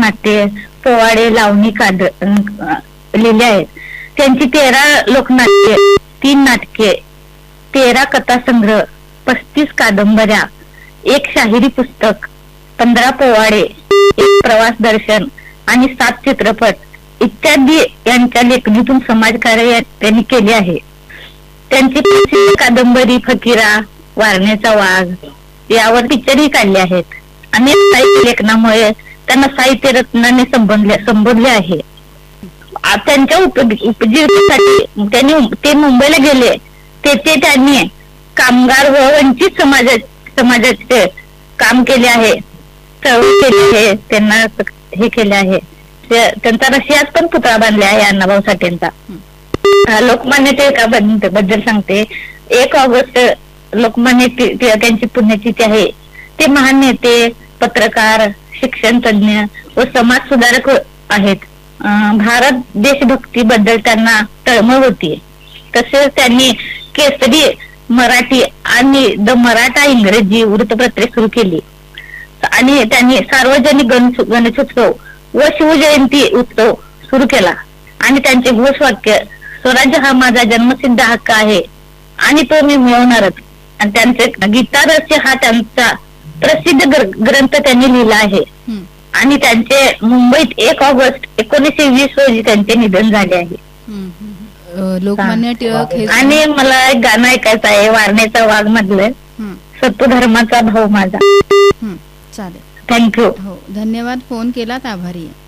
लोकनाट्ये, पोवाडे, लावणी, लिहिले आहेत. त्यांची 13 लोकनाट्ये, 3 नाटके, 13 कथासंग्रह, 35 कादंबऱ्या, 1 शाहिरी पुस्तक, 15 पोवाडे, 1 प्रवास दर्शन आणि 7 चित्रपट इत्यादी यांच्या लेखणीतून समाजकार्य त्यांनी केले आहे. त्यांची प्रसिद्ध कादंबरी फकीरा, वारण्याचा वाघ यावर पिक्चरही काढले आहेत. अनेक साहित्य लेखनामुळे त्यांना साहित्य रत्नाने संबोधले आहे. त्यांच्या उपजीविकेसाठी ते मुंबईला गेले. तेथे त्यांनी कामगार व वंचित समाजाचे काम केले आहे, चळवळ केली आहे, त्यांना हे केले आहे. त्यांचा रशियात पण पुतळा बांधला आहे अण्णाभाऊ साठेंचा. लोकमान्य टिळकांबद्दल बद्दल सांगते. 1 ऑगस्ट लोकमान्य टिळक यांची पुण्यतिथी आहे. ते महान नेते, पत्रकार, शिक्षण तज्ञ व समाज सुधारक आहेत. भारत देशभक्ती बद्दल त्यांना तळमळ होती. तसेच त्यांनी केसरी मराठी आणि द मराठा इंग्रजी वृत्तपत्रे सुरू केली आणि त्यांनी सार्वजनिक गणेशोत्सव व शिवजयंती उत्सव सुरू केला. आणि त्यांचे घोषवाक्य स्वराज्य हा माझा जन्मसिद्ध हक्क आहे आणि तो मी मिळवणारच. आणि त्यांचे गीता रहस्य हा त्यांचा प्रसिद्ध ग्रंथ त्यांनी लिहिला आहे. आणि त्यांचे मुंबईत 1 ऑगस्ट 1920 रोजी त्यांचे निधन झाले आहे. लोकमान्य टिळक. आणि मला एक गाणं ऐकायचं आहे वारण्याचा वाघ मधलं, सत्व धर्माचा भाऊ माझा. चालेल. थँक्यू. हो, धन्यवाद. फोन केलात, आभारी आहे.